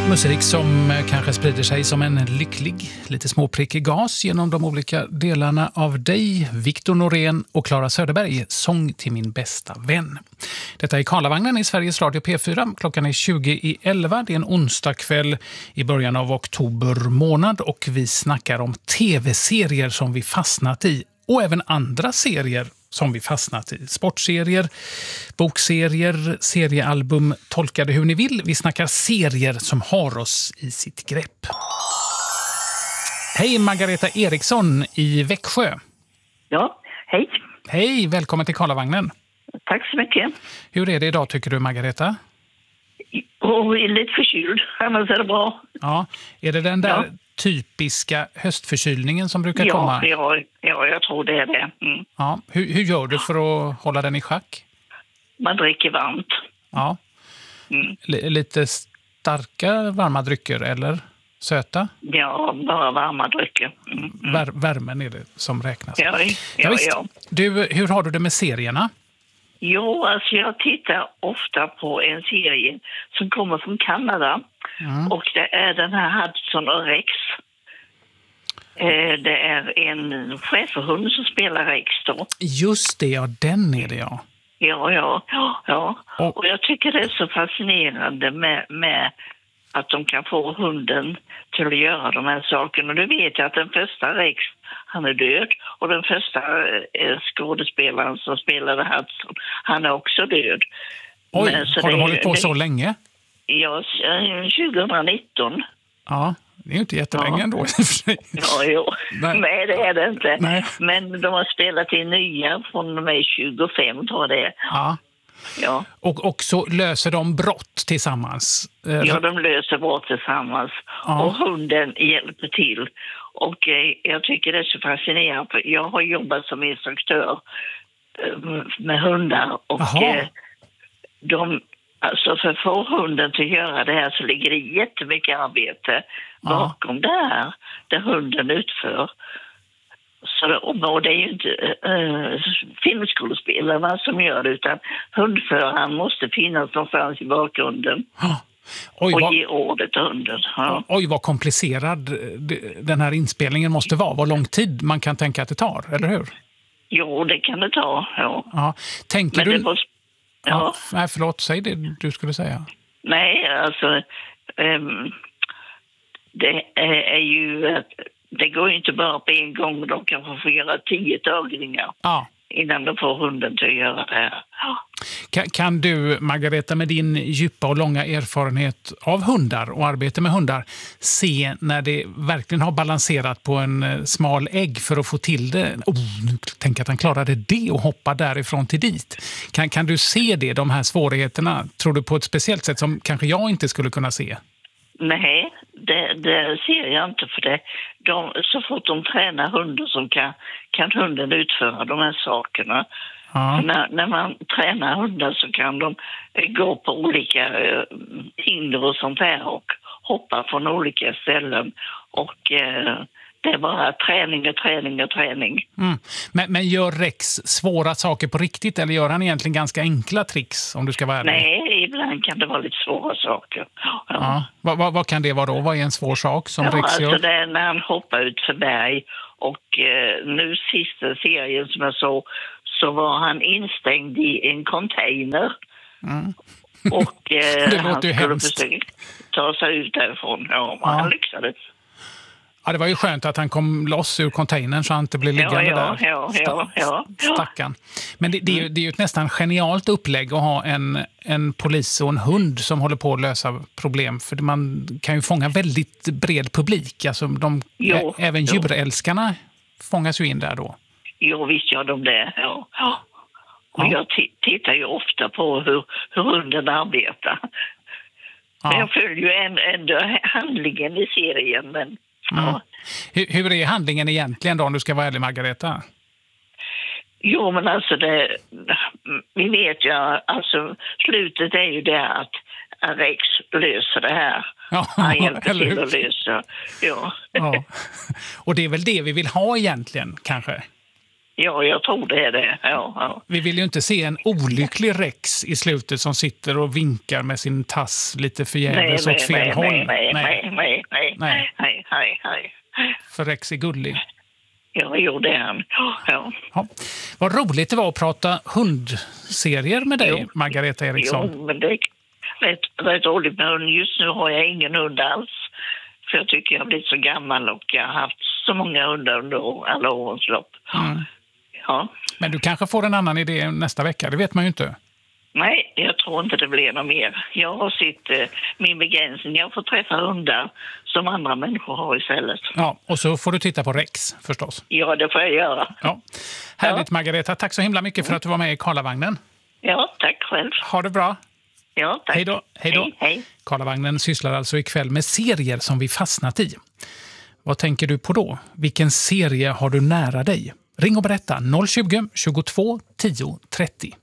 Musik som kanske sprider sig som en lycklig, lite småprickig gas genom de olika delarna av dig, Victor Norén och Clara Söderberg, Sång till min bästa vän. Detta är Karlavagnen i Sveriges Radio P4. Klockan är 20:11. Det är en onsdagkväll i början av oktober månad och vi snackar om tv-serier som vi fastnat i och även andra serier som vi fastnat i. Sportserier, bokserier, seriealbum, tolka det hur ni vill. Vi snackar serier som har oss i sitt grepp. Hej Margareta Eriksson i Växjö. Ja, hej. Hej, välkommen till Karlavagnen. Tack så mycket. Hur är det idag tycker du Margareta? Och är lite förkyld, annars är det bra. Ja, är det den där typiska höstförkylningen som brukar komma? Ja, jag tror det är det. Mm. Ja, hur gör du för att hålla den i schack? Man dricker varmt. Ja. Lite starka varma drycker eller söta? Ja, bara varma drycker. Värmen är det som räknas. Ja. Du, hur har du det med serierna? Jo, alltså jag tittar ofta på en serie som kommer från Kanada. Och det är den här Hudson och Rex. Det är en schäferhund som spelar Rex då. Just det, ja, den är det ja. Ja. Och jag tycker det är så fascinerande med att de kan få hunden till att göra de här sakerna. Och du vet jag att den första Rex, han är död. Och den första skådespelaren som spelade Hudson, han är också död. Oj, har de hållit på så länge? Ja, 2019. Ja, det är ju inte jättelänge ändå i och för sig. Ja. Nej, det är det inte. Nej. Men de har spelat in nya från och med 25, tror jag det är. Ja. Och så löser de brott tillsammans? Ja, de löser brott tillsammans. Ja. Och hunden hjälper till. Och jag tycker det är så fascinerande. För jag har jobbat som instruktör med hundar. Och alltså för att få hunden till att göra det här så ligger det jättemycket arbete bakom det här, det hunden utför. Och det är ju inte filmskådespelarna som gör det, utan hundföraren måste finnas någonstans i bakgrunden. Och ge ordet till hunden. Ja. Oj, vad komplicerad den här inspelningen måste vara. Vad lång tid man kan tänka att det tar, eller hur? Jo, det kan det ta, ja. Tänker men du... Nej, förlåt, säg det du skulle säga. Nej, alltså det är ju det går ju inte bara på en gång. De kan få göra 10 tagningar innan de får hunden till att göra det här. Kan du, Margareta, med din djupa och långa erfarenhet av hundar och arbete med hundar se när det verkligen har balanserat på en smal ägg för att få till det? Tänk att han klarade det och hoppa därifrån till dit. Kan du se det, de här svårigheterna, tror du, på ett speciellt sätt som kanske jag inte skulle kunna se? Nej, det ser jag inte, för det. Så fort de tränar hundar som kan hunden utföra de här sakerna. När man tränar hundar så kan de gå på olika hinder och sånt här och hoppa från olika ställen. Och det är bara träning. Men gör Rex svåra saker på riktigt, eller gör han egentligen ganska enkla tricks, om du ska vara ärlig? Nej, ibland kan det vara lite svåra saker. Ja. Vad kan det vara då? Vad är en svår sak som Rex gör? Alltså det är när han hoppar ut för berg. Och nu sista serien som jag såg, så var han instängd i en container. Och han skulle försöka ta sig ut därifrån. Han lyckades. Ja, det var ju skönt att han kom loss ur containern så han inte blev liggande där. Ja. Stackarn. Men det är ju ett nästan genialt upplägg att ha en polis och en hund som håller på att lösa problem. För man kan ju fånga väldigt bred publik. Alltså även djurälskarna fångas ju in där då. Jo, visst gör de det. Ja. Och jag tittar ju ofta på hur hunden arbetar. Men jag följer ju ändå handlingen i serien, men... Hur är handlingen egentligen då, om du ska vara ärlig, Margareta? Jo, men alltså vi vet ju, alltså slutet är ju det att Rex löser det här. Han hjälper till att lösa. Ja. Och det är väl det vi vill ha egentligen, kanske? Ja, jag tror det är det. Ja. Vi vill ju inte se en olycklig Rex i slutet som sitter och vinkar med sin tass lite förgäves åt fel håll. Nej. För Rex är gullig. Ja, det är han. Ja. Vad roligt det var att prata hundserier med dig, Margareta Eriksson. Jo, men det är rätt roligt med hund. Just nu har jag ingen hund alls. För jag tycker jag har blivit så gammal och jag har haft så många hundar under alla årens lopp. Ja. Men du kanske får en annan idé nästa vecka, det vet man ju inte. Nej, jag tror inte det blir något mer. Jag har sett min begränsning. Jag får träffa hundar som andra människor har istället. Ja, och så får du titta på Rex förstås. Ja, det får jag göra. Ja. Härligt Margareta, tack så himla mycket för att du var med i Karlavagnen. Ja, tack själv. Ha det bra. Ja, tack. Hej då. Hej. Karlavagnen sysslar alltså ikväll med serier som vi fastnat i. Vad tänker du på då? Vilken serie har du nära dig? Ring och berätta 020 22 10 30.